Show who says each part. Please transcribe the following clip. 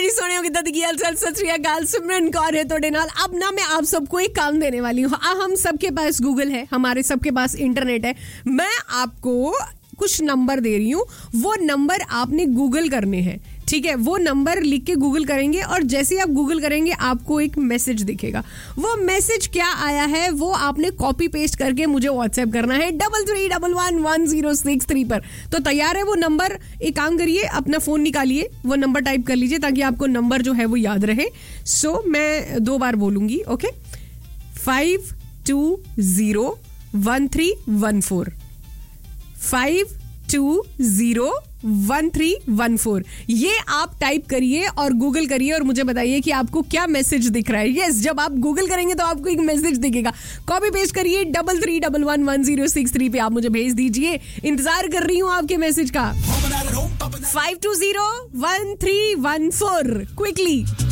Speaker 1: सोने हो कितना दिखी हाल सत श्री अकाल सिमरन कौर है तोड़े नाल। अब ना मैं आप सबको एक काम देने वाली हूँ। हम सबके पास गूगल है, हमारे सबके पास इंटरनेट है। मैं आपको कुछ नंबर दे रही हूँ, वो नंबर आपने गूगल करने हैं, ठीक है। वो नंबर लिख के गूगल करेंगे और जैसे ही आप गूगल करेंगे आपको एक मैसेज दिखेगा। वो मैसेज क्या आया है वो आपने कॉपी पेस्ट करके मुझे व्हाट्सएप करना है 33111063 पर। तो तैयार है वो नंबर? एक काम करिए, अपना फोन निकालिए, वो नंबर टाइप कर लीजिए ताकि आपको नंबर जो है वो याद रहे। सो मैं 2 बार बोलूंगी, ओके। 52013141 52013141 ये आप टाइप करिए और गूगल करिए और मुझे बताइए कि आपको क्या मैसेज दिख रहा है। यस, जब आप गूगल करेंगे तो आपको एक मैसेज दिखेगा। कॉपी पेस्ट करिए 33111063 पे आप मुझे भेज दीजिए। इंतजार कर रही हूँ आपके मैसेज का। 52013141 क्विकली।